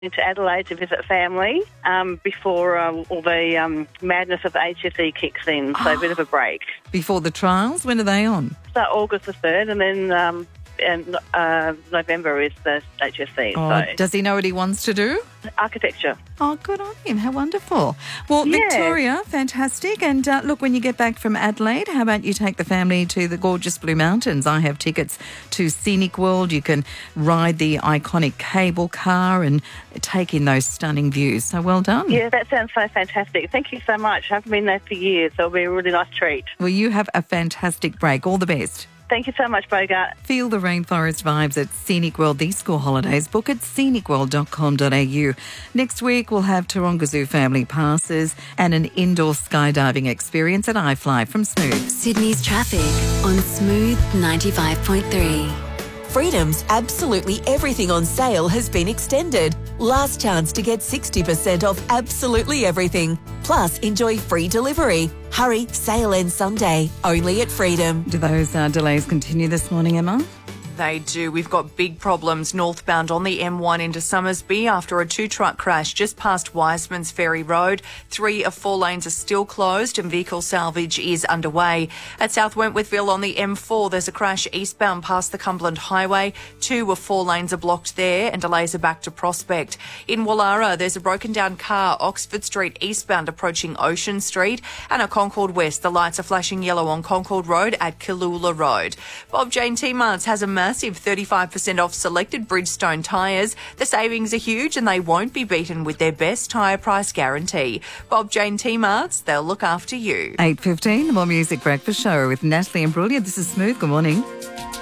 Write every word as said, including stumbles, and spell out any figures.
to Adelaide to visit family um, before um, all the um, madness of the H S E kicks in, so a bit of a break. Before the trials, when are they on? So August the third, and then um, and, uh, November is the H S E. Oh, so. Does he know what he wants to do? Architecture. Oh, good on him. How wonderful. Well, Yeah. Victoria, fantastic. And uh, look, when you get back from Adelaide, how about you take the family to the gorgeous Blue Mountains? I have tickets to Scenic World. You can ride the iconic cable car and take in those stunning views. So well done. Yeah, that sounds so fantastic. Thank you so much. I haven't been there for years, so it'll be a really nice treat. Well, you have a fantastic break. All the best. Thank you so much, Bogart. Feel the rainforest vibes at Scenic World these school holidays. Book at scenic world dot com dot a u. Next week, we'll have Taronga Zoo family passes and an indoor skydiving experience at iFly from Smooth. Sydney's traffic on Smooth ninety-five point three. Freedom's absolutely everything on sale has been extended. Last chance to get sixty percent off absolutely everything. Plus, enjoy free delivery. Hurry, sale ends Sunday, only at Freedom. Do those uh, delays continue this morning, Emma? They do. We've got big problems northbound on the M one into Summersby after a two-truck crash just past Wiseman's Ferry Road. Three of four lanes are still closed and vehicle salvage is underway. At South Wentworthville on the M four, there's a crash eastbound past the Cumberland Highway. Two of four lanes are blocked there and delays are back to Prospect. In Wallara, there's a broken-down car, Oxford Street eastbound approaching Ocean Street. And at Concord West, the lights are flashing yellow on Concord Road at Killoola Road. Bob Jane T-Marts has a massive thirty-five percent off selected Bridgestone tyres. The savings are huge and they won't be beaten with their best tyre price guarantee. Bob Jane T-Marts, they'll look after you. eight fifteen, the More Music Breakfast Show with Natalie and Brulia. This is Smooth. Good morning.